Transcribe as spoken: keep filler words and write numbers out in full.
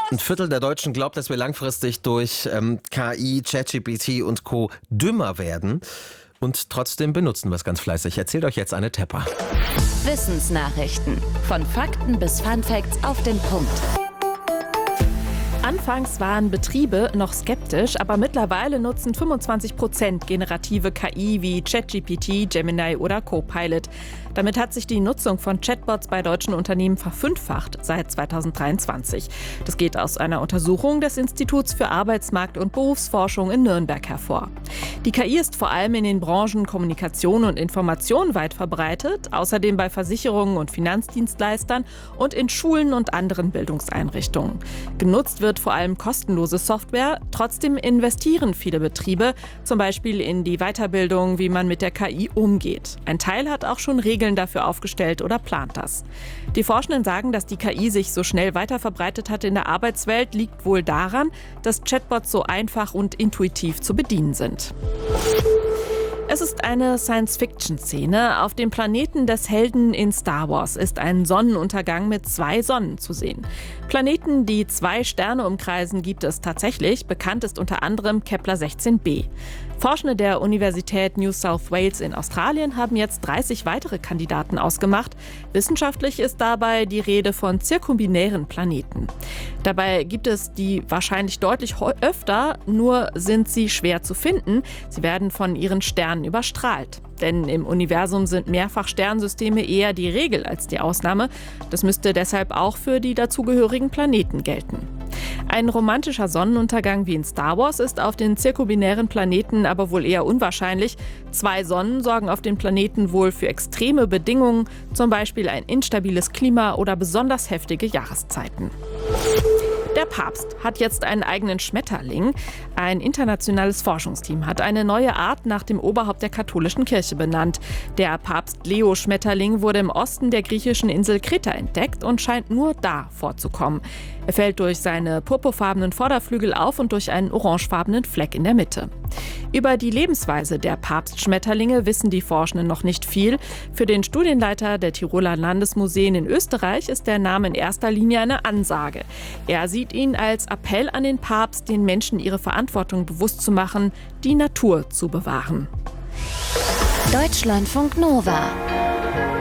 Ein Viertel der Deutschen glaubt, dass wir langfristig durch ähm, K I, ChatGPT und Co. dümmer werden. Und trotzdem benutzen wir es ganz fleißig. Erzählt euch jetzt Anne Tepper. Wissensnachrichten. Von Fakten bis Funfacts auf den Punkt. Anfangs waren Betriebe noch skeptisch, aber mittlerweile nutzen fünfundzwanzig Prozent generative K I wie ChatGPT, Gemini oder Copilot. Damit hat sich die Nutzung von Chatbots bei deutschen Unternehmen verfünffacht seit zweitausenddreiundzwanzig. Das geht aus einer Untersuchung des Instituts für Arbeitsmarkt- und Berufsforschung in Nürnberg hervor. Die K I ist vor allem in den Branchen Kommunikation und Information weit verbreitet, außerdem bei Versicherungen und Finanzdienstleistern und in Schulen und anderen Bildungseinrichtungen. Genutzt wird vor allem kostenlose Software, trotzdem investieren viele Betriebe, zum Beispiel in die Weiterbildung, wie man mit der K I umgeht. Ein Teil hat auch schon Regeln dafür aufgestellt oder plant das. Die Forschenden sagen, dass die K I sich so schnell weiterverbreitet hat in der Arbeitswelt, liegt wohl daran, dass Chatbots so einfach und intuitiv zu bedienen sind. Es ist eine Science-Fiction-Szene. Auf dem Planeten des Helden in Star Wars ist ein Sonnenuntergang mit zwei Sonnen zu sehen. Planeten, die zwei Sterne umkreisen, gibt es tatsächlich. Bekannt ist unter anderem Kepler sechzehn b. Forschende der Universität New South Wales in Australien haben jetzt dreißig weitere Kandidaten ausgemacht. Wissenschaftlich ist dabei die Rede von zirkumbinären Planeten. Dabei gibt es die wahrscheinlich deutlich öfter, nur sind sie schwer zu finden. Sie werden von ihren Sternen überstrahlt. Denn im Universum sind Mehrfach-Sternsysteme eher die Regel als die Ausnahme. Das müsste deshalb auch für die dazugehörigen Planeten gelten. Ein romantischer Sonnenuntergang wie in Star Wars ist auf den zirkumbinären Planeten aber wohl eher unwahrscheinlich. Zwei Sonnen sorgen auf den Planeten wohl für extreme Bedingungen, zum Beispiel ein instabiles Klima oder besonders heftige Jahreszeiten. Der Papst hat jetzt einen eigenen Schmetterling. Ein internationales Forschungsteam hat eine neue Art nach dem Oberhaupt der katholischen Kirche benannt. Der Papst-Leo-Schmetterling wurde im Osten der griechischen Insel Kreta entdeckt und scheint nur da vorzukommen. Er fällt durch seine purpurfarbenen Vorderflügel auf und durch einen orangefarbenen Fleck in der Mitte. Über die Lebensweise der Papstschmetterlinge wissen die Forschenden noch nicht viel. Für den Studienleiter der Tiroler Landesmuseen in Österreich ist der Name in erster Linie eine Ansage. Er sieht ihn als Appell an den Papst, den Menschen ihre Verantwortung bewusst zu machen, die Natur zu bewahren. Deutschlandfunk Nova